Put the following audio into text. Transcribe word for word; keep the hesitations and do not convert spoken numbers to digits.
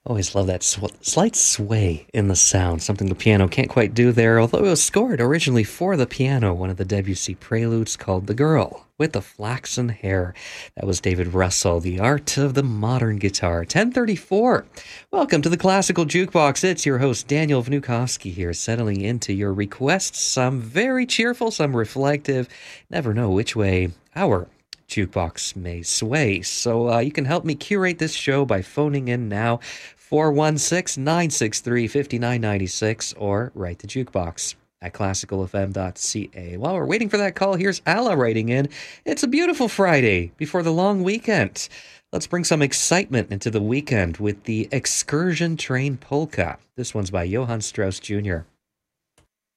Always love that sw- slight sway in the sound, something the piano can't quite do there, although it was scored originally for the piano, one of the Debussy preludes called The Girl with the Flaxen Hair. That was David Russell, The Art of the Modern Guitar. ten thirty-four. Welcome to the Classical Jukebox. It's your host, Daniel Vnukovsky here, settling into your requests, some very cheerful, some reflective. Never know which way our jukebox may sway. So uh, you can help me curate this show by phoning in now, four one six, nine six three, five nine nine six, or write the jukebox at classical f m dot c a. While we're waiting for that call, here's Alla writing in. It's a beautiful Friday before the long weekend. Let's bring some excitement into the weekend with the Excursion Train Polka. This one's by Johann Strauss Junior